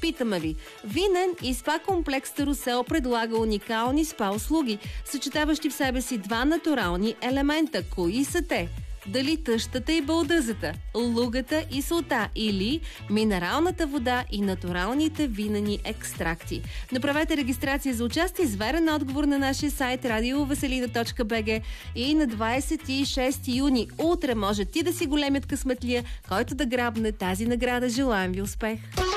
Питаме ви, Винен и спа комплекс Старосел предлага уникални спа услуги, съчетаващи в себе си два натурални елемента. Кои са те? Дали тъщата и балдъзата, лугата и солта или минералната вода и натуралните винени екстракти. Направете регистрация за участие с верен отговор на нашия сайт radioveselina.bg и на 26 юни утре може ти да си големият късметлия, който да грабне тази награда. Желаем ви успех!